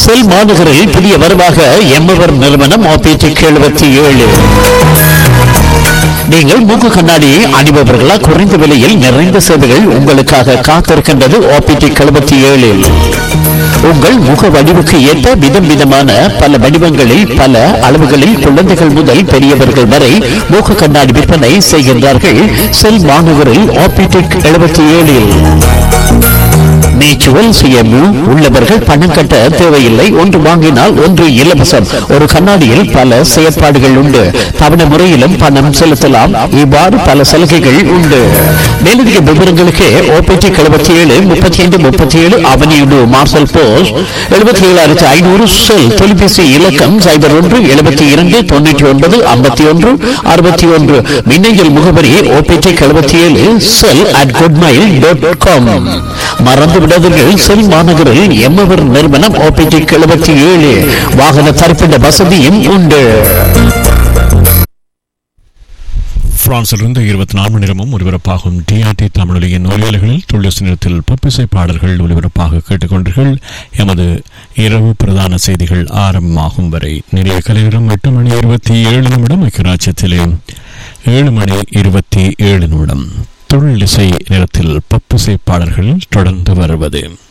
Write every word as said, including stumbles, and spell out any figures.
செல் மாநகரில் புதிய வரவாக எம்எவர் நிறுவனம் ஆபிடிக் எழுபத்தி ஏழு. நீங்கள் மூக்கு கண்ணாடி அணிபவர்களா? குறைந்த விலையில் நிறைந்த சேவைகள் உங்களுக்காக காத்திருக்கின்றது. ஆபிடிக் எழுபத்தி ஏழில் உங்கள் முக வடிவுக்கு ஏற்ப விதம் விதமான பல வடிவங்களில் பல அளவுகளில் குழந்தைகள் முதல் பெரியவர்கள் வரை மூக்கு கண்ணாடி விற்பனை செய்கின்றார்கள். செல் மாநகரில் ஆபிடிக் எழுபத்தி ஏழில் நேச்சுரல் சிஎம்யூ உள்ளவர்கள் பணம் கட்ட தேவையில்லை. ஒன்று வாங்கினால் ஒன்று இலவசம். ஒரு கண்ணாடியில் பல செயற்பாடுகள் உண்டு. தவணை முறையிலும் பணம் செலுத்தலாம். இவ்வாறு பல சலுகைகள் உண்டு. மேலதிக விவரங்களுக்கு ஆபிடிக் எழுபத்தி ஏழு முப்பத்தி ஐந்து முப்பத்தி ஏழு அவனியுடு மார்சல் போஸ்ட் எழுபத்தி ஏழாயிரத்தி ஐநூறு. செல் தொலைபேசி இலக்கம் சைபர் ஒன்று எழுபத்தி இரண்டு தொண்ணூற்றி ஒன்பது ஐம்பத்தி ஒன்று அறுபத்தி ஒன்று. மின்னஞ்சல் முகவரி ஆபிடிக் எழுபத்தி ஏழு செல் அட் குட்மைல் டாட் காம். மறந்து விடாதீர்கள், செல் மாநகரில் எம்எவர் நிறுவனம் ஆபிடிக் எழுபத்தி ஏழு. வாகன தரிப்பிட வசதியும் உண்டு. பிரான்சிலிருந்து இருபத்தி நான்கு மணி நேரமும் ஒலிபரப்பாகும் டிஆர்டி தமிழொலியின் நோயாளிகளில் துளசி நேரத்தில் பப்பிசை பாடல்கள் ஒலிபரப்பாக கேட்டுக்கொண்டீர்கள். எமது இரவு பிரதான செய்திகள் ஆரம்பமாகும் வரை நிறைய கலைஞரம் எட்டு மணி இருபத்தி ஏழு நிமிடம். ஐக்கியராட்சியத்திலே ஏழு மணி இருபத்தி ஏழு நிமிடம். தொழில் இசை நேரத்தில் பப்பிசை பாடல்கள் தொடர்ந்து வருவது.